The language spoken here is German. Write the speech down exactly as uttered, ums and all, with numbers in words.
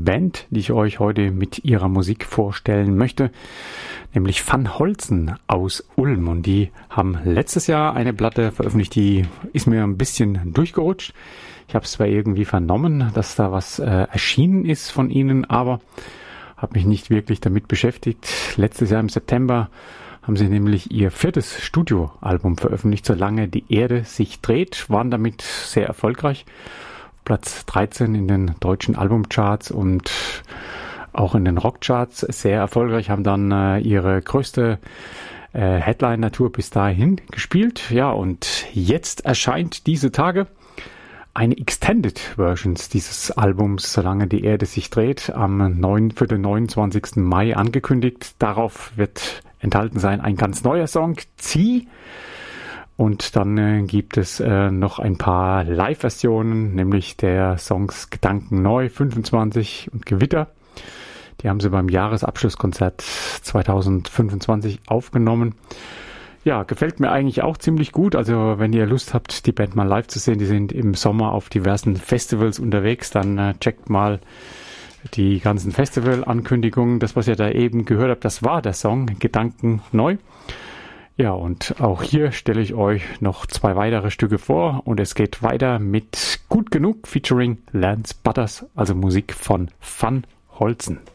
Band, die ich euch heute mit ihrer Musik vorstellen möchte, nämlich Van Holzen aus Ulm. Und die haben letztes Jahr eine Platte veröffentlicht, die ist mir ein bisschen durchgerutscht. Ich habe es zwar irgendwie vernommen, dass da was äh, erschienen ist von ihnen, aber habe mich nicht wirklich damit beschäftigt. Letztes Jahr im September haben sie nämlich ihr viertes Studioalbum veröffentlicht, Solange die Erde sich dreht, waren damit sehr erfolgreich. Platz dreizehn in den deutschen Albumcharts und auch in den Rockcharts sehr erfolgreich, haben dann äh, ihre größte äh, Headliner-Tour bis dahin gespielt. Ja, und jetzt erscheint diese Tage eine Extended Versions dieses Albums, Solange die Erde sich dreht, am neun, für den neunundzwanzigsten Mai angekündigt. Darauf wird enthalten sein ein ganz neuer Song, Zieh. Und dann äh, gibt es äh, noch ein paar Live-Versionen, nämlich der Songs Gedanken neu, fünfundzwanzig und Gewitter. Die haben sie beim Jahresabschlusskonzert zwanzig fünfundzwanzig aufgenommen. Ja, gefällt mir eigentlich auch ziemlich gut. Also wenn ihr Lust habt, die Band mal live zu sehen, die sind im Sommer auf diversen Festivals unterwegs, dann äh, checkt mal die ganzen Festival-Ankündigungen. Das, was ihr da eben gehört habt, das war der Song Gedanken neu. Ja, und auch hier stelle ich euch noch zwei weitere Stücke vor und es geht weiter mit Gut genug featuring Lance Butters, also Musik von Van Holzen.